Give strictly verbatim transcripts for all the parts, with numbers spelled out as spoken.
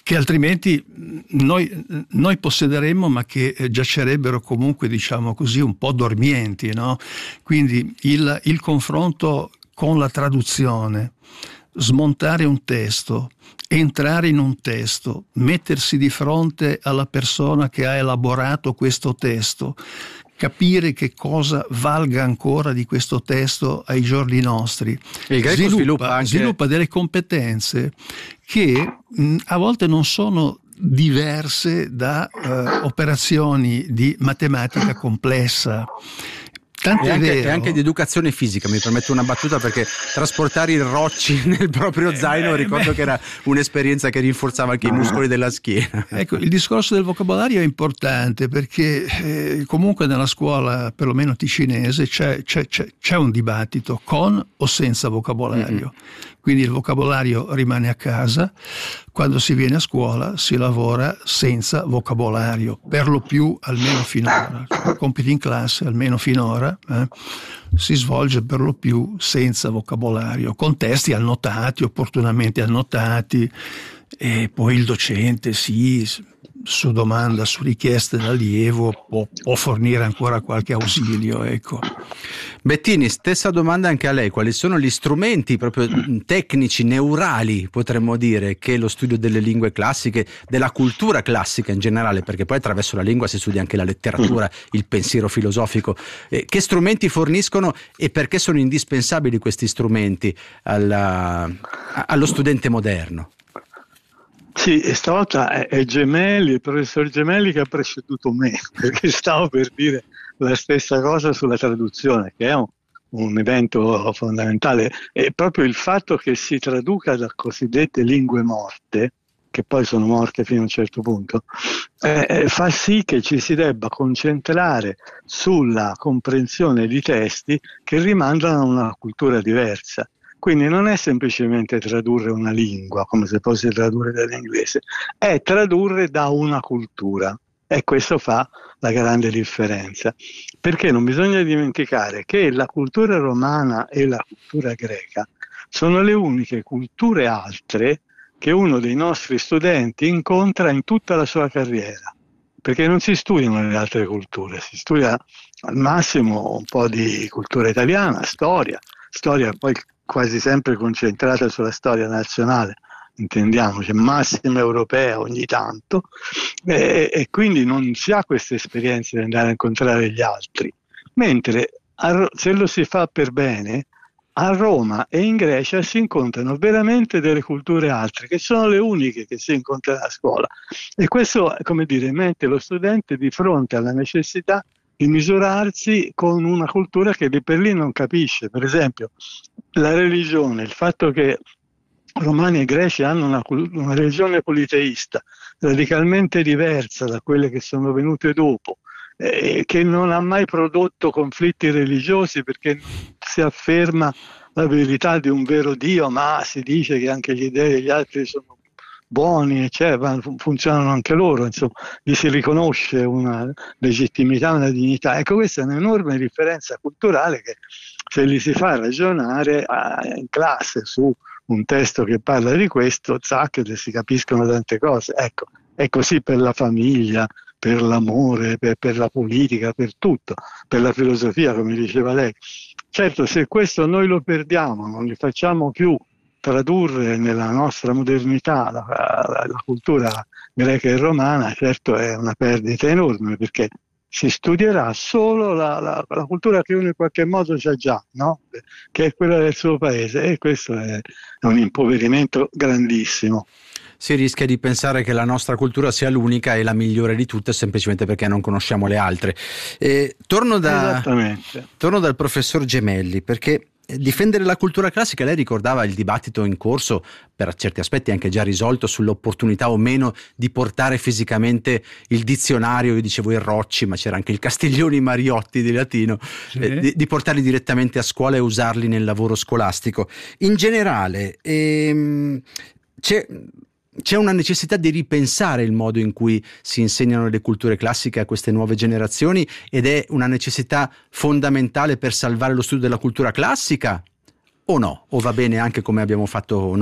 che altrimenti noi, noi possederemmo, ma che giacerebbero comunque, diciamo così, un po' dormienti, no? Quindi il, il confronto con la traduzione, smontare un testo, entrare in un testo, mettersi di fronte alla persona che ha elaborato questo testo, capire che cosa valga ancora di questo testo ai giorni nostri. Il greco sviluppa, sviluppa, anche... sviluppa delle competenze che mh, a volte non sono diverse da uh, operazioni di matematica complessa. E anche, e anche di educazione fisica, mi permetto una battuta, perché trasportare i rocci nel proprio eh, zaino beh, ricordo beh. che era un'esperienza che rinforzava anche i muscoli della schiena. Ecco, il discorso del vocabolario è importante perché eh, comunque nella scuola, perlomeno ticinese, c'è, c'è, c'è, c'è un dibattito con o senza vocabolario. Mm-hmm. Quindi il vocabolario rimane a casa, quando si viene a scuola si lavora senza vocabolario, per lo più almeno finora. I compiti in classe, almeno finora, eh, si svolge per lo più senza vocabolario, con testi annotati, opportunamente annotati, e poi il docente sì, su domanda, su richiesta dell'allievo può, può fornire ancora qualche ausilio, ecco. Bettini, stessa domanda anche a lei: quali sono gli strumenti proprio tecnici, neurali, potremmo dire, che lo studio delle lingue classiche, della cultura classica in generale, perché poi attraverso la lingua si studia anche la letteratura, il pensiero filosofico, eh, che strumenti forniscono e perché sono indispensabili questi strumenti alla, allo studente moderno? Sì, e stavolta è, è Gemelli, il professor Gemelli che ha preceduto me, perché stavo per dire la stessa cosa sulla traduzione, che è un, un evento fondamentale. E proprio il fatto che si traduca da cosiddette lingue morte, che poi sono morte fino a un certo punto, eh, fa sì che ci si debba concentrare sulla comprensione di testi che rimandano a una cultura diversa. Quindi non è semplicemente tradurre una lingua, come se fosse tradurre dall'inglese, è tradurre da una cultura. E questo fa la grande differenza, perché non bisogna dimenticare che la cultura romana e la cultura greca sono le uniche culture altre che uno dei nostri studenti incontra in tutta la sua carriera, perché non si studiano le altre culture, si studia al massimo un po' di cultura italiana, storia, storia poi quasi sempre concentrata sulla storia nazionale, intendiamoci, massima europea ogni tanto, e, e quindi non si ha questa esperienza di andare a incontrare gli altri, mentre a, se lo si fa per bene, a Roma e in Grecia si incontrano veramente delle culture altre, che sono le uniche che si incontrano a scuola, e questo, come dire, mette lo studente di fronte alla necessità di misurarsi con una cultura che lì per lì non capisce. Per esempio la religione, il fatto che Romani e Greci hanno una, una religione politeista radicalmente diversa da quelle che sono venute dopo, eh, che non ha mai prodotto conflitti religiosi perché si afferma la verità di un vero Dio, ma si dice che anche gli dei degli altri sono buoni, cioè, funzionano anche loro, insomma, gli si riconosce una legittimità, una dignità. Ecco, questa è un'enorme differenza culturale che se li si fa ragionare eh, in classe su un testo che parla di questo, zac, si capiscono tante cose. Ecco, è così per la famiglia, per l'amore, per, per la politica, per tutto, per la filosofia, come diceva lei. Certo, se questo noi lo perdiamo, non li facciamo più tradurre nella nostra modernità la, la, la cultura greca e romana, certo è una perdita enorme, perché si studierà solo la, la, la cultura che uno in qualche modo c'ha già, no? Che è quella del suo paese, e questo è un impoverimento grandissimo. Si rischia di pensare che la nostra cultura sia l'unica e la migliore di tutte semplicemente perché non conosciamo le altre. E torno, da, torno dal professor Gemelli, perché difendere la cultura classica, lei ricordava il dibattito in corso, per certi aspetti anche già risolto, sull'opportunità o meno di portare fisicamente il dizionario, io dicevo il Rocci, ma c'era anche il Castiglioni Mariotti di latino, sì. eh, di, di portarli direttamente a scuola e usarli nel lavoro scolastico. In generale ehm, c'è... C'è una necessità di ripensare il modo in cui si insegnano le culture classiche a queste nuove generazioni, ed è una necessità fondamentale per salvare lo studio della cultura classica, o no? O va bene anche come abbiamo fatto noi?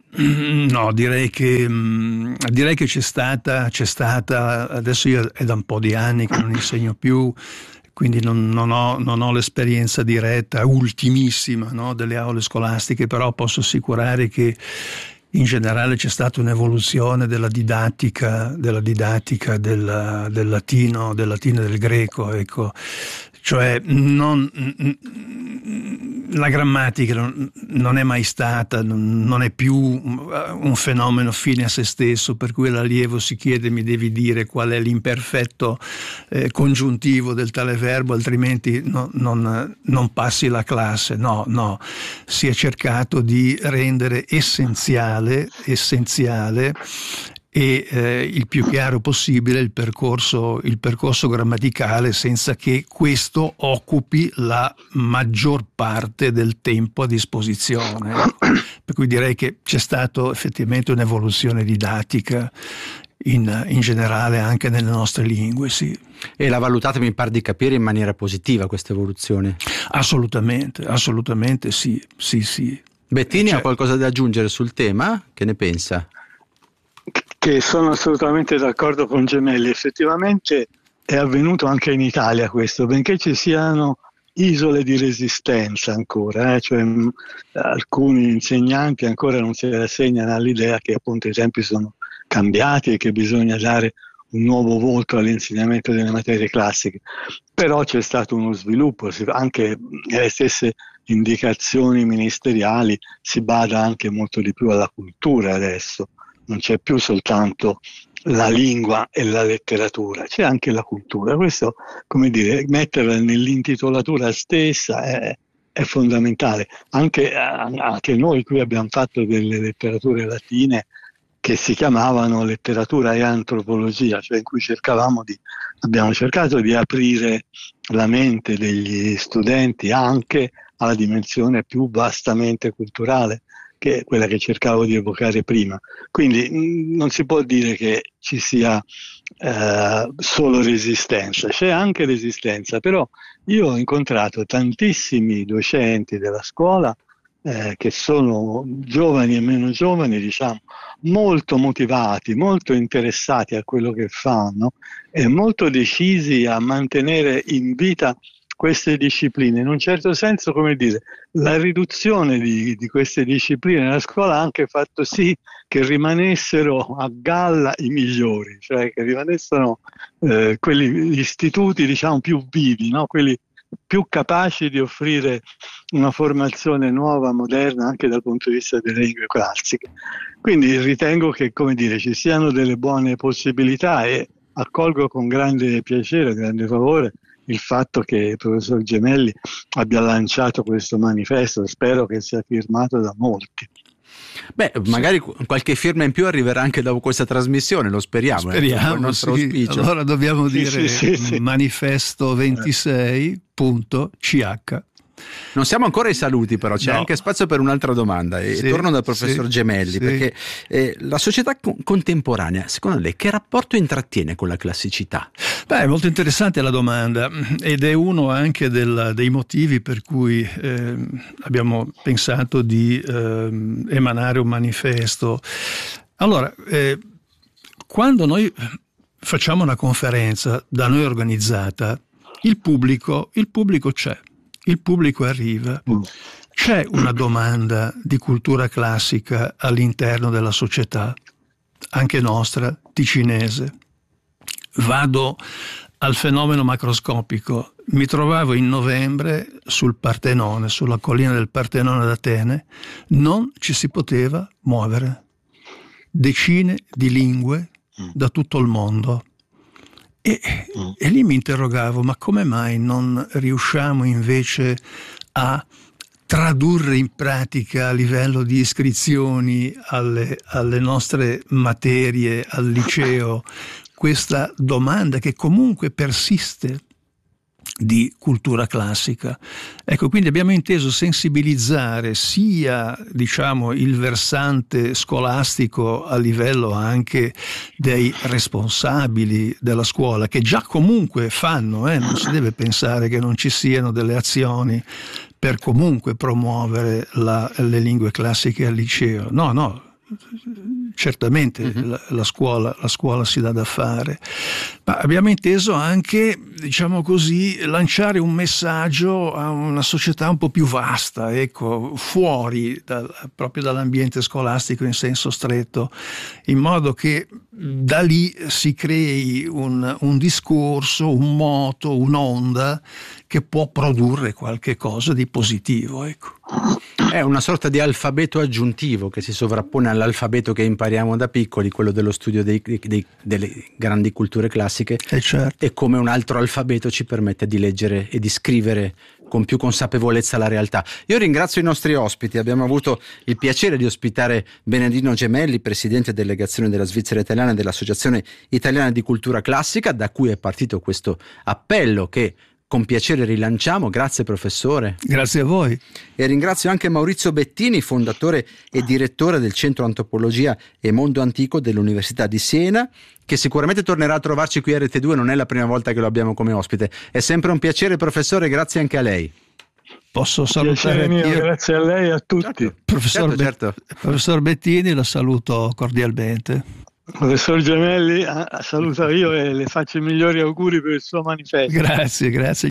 No, direi che, direi che c'è stata, c'è stata, adesso io è da un po' di anni che non insegno più, quindi non, non, ho, non ho l'esperienza diretta, ultimissima, no, delle aule scolastiche, però posso assicurare che in generale c'è stata un'evoluzione della didattica, della didattica del, del latino, del latino e del greco, ecco. Cioè non, la grammatica non, non è mai stata, non, non è più un fenomeno fine a se stesso, per cui l'allievo si chiede: mi devi dire qual è l'imperfetto eh, congiuntivo del tale verbo, altrimenti no, non, non passi la classe. No, no, si è cercato di rendere essenziale, essenziale e eh, il più chiaro possibile il percorso, il percorso grammaticale, senza che questo occupi la maggior parte del tempo a disposizione. Per cui direi che c'è stato effettivamente un'evoluzione didattica in, in generale anche nelle nostre lingue, sì. E la valutate, mi pare di capire, in maniera positiva questa evoluzione? Assolutamente, assolutamente sì, sì, sì. Bettini, cioè, ha qualcosa da aggiungere sul tema? Che ne pensa? Che sono assolutamente d'accordo con Gemelli. Effettivamente è avvenuto anche in Italia questo, benché ci siano isole di resistenza ancora, eh? Cioè, mh, alcuni insegnanti ancora non si rassegnano all'idea che appunto i tempi sono cambiati e che bisogna dare un nuovo volto all'insegnamento delle materie classiche. Però c'è stato uno sviluppo, anche nelle stesse indicazioni ministeriali si bada anche molto di più alla cultura adesso. Non c'è più soltanto la lingua e la letteratura, c'è anche la cultura. Questo, come dire, metterla nell'intitolatura stessa è, è fondamentale. Anche, anche noi qui abbiamo fatto delle letterature latine che si chiamavano letteratura e antropologia, cioè in cui cercavamo di, abbiamo cercato di aprire la mente degli studenti anche alla dimensione più vastamente culturale, che è quella che cercavo di evocare prima. Quindi mh, non si può dire che ci sia eh, solo resistenza, c'è anche resistenza, però io ho incontrato tantissimi docenti della scuola eh, che sono giovani e meno giovani, diciamo, molto motivati, molto interessati a quello che fanno e molto decisi a mantenere in vita queste discipline. In un certo senso, come dire, la riduzione di, di queste discipline nella scuola ha anche fatto sì che rimanessero a galla i migliori, cioè che rimanessero eh, quelli, gli istituti, diciamo, più vivi, no? Quelli più capaci di offrire una formazione nuova, moderna, anche dal punto di vista delle lingue classiche. Quindi ritengo che, come dire, ci siano delle buone possibilità e accolgo con grande piacere, grande favore il fatto che il professor Gemelli abbia lanciato questo manifesto. Spero che sia firmato da molti. Beh, magari sì, qualche firma in più arriverà anche dopo questa trasmissione, lo speriamo. Speriamo, è il nostro sì. auspicio. Allora dobbiamo sì, dire sì, sì, sì. manifesto ventisei punto c h. Non siamo ancora ai saluti, però c'è no. anche spazio per un'altra domanda e sì, torno dal professor sì, Gemelli, sì. perché eh, la società co- contemporanea, secondo lei, che rapporto intrattiene con la classicità? Beh, è molto interessante la domanda ed è uno anche del, dei motivi per cui eh, abbiamo pensato di eh, emanare un manifesto. Allora, eh, quando noi facciamo una conferenza da noi organizzata, il pubblico, il pubblico c'è. Il pubblico arriva, c'è una domanda di cultura classica all'interno della società, anche nostra, ticinese. Vado al fenomeno macroscopico. Mi trovavo in novembre sul Partenone, sulla collina del Partenone ad Atene, non ci si poteva muovere. Decine di lingue da tutto il mondo. E, e lì mi interrogavo, ma come mai non riusciamo invece a tradurre in pratica a livello di iscrizioni alle, alle nostre materie al liceo questa domanda che comunque persiste di cultura classica. Ecco, quindi abbiamo inteso sensibilizzare sia, diciamo, il versante scolastico a livello anche dei responsabili della scuola, che già comunque fanno, eh, non si deve pensare che non ci siano delle azioni per comunque promuovere la, le lingue classiche al liceo. No, no, certamente mm-hmm. la, la, scuola, la scuola si dà da fare, ma abbiamo inteso anche, diciamo così, lanciare un messaggio a una società un po' più vasta, ecco, fuori dal, proprio dall'ambiente scolastico in senso stretto, in modo che da lì si crei un, un discorso, un moto, un'onda che può produrre qualche cosa di positivo, ecco. È una sorta di alfabeto aggiuntivo che si sovrappone all'alfabeto che impariamo da piccoli, quello dello studio dei, dei, delle grandi culture classiche, eh certo. E come un altro alfabeto ci permette di leggere e di scrivere con più consapevolezza la realtà. Io ringrazio i nostri ospiti, abbiamo avuto il piacere di ospitare Bernardino Gemelli, presidente delegazione della Svizzera Italiana e dell'Associazione Italiana di Cultura Classica, da cui è partito questo appello che con piacere rilanciamo. Grazie professore. Grazie a voi. E ringrazio anche Maurizio Bettini, fondatore e direttore del Centro Antropologia e Mondo Antico dell'Università di Siena, che sicuramente tornerà a trovarci qui a R T due, non è la prima volta che lo abbiamo come ospite. È sempre un piacere professore, grazie anche a lei. Posso salutare mio, io. Grazie a lei e a tutti. Certo. Professor, certo, Be- certo. professor Bettini, lo saluto cordialmente. Professor Gemelli, saluto io e le faccio i migliori auguri per il suo manifesto. Grazie, grazie.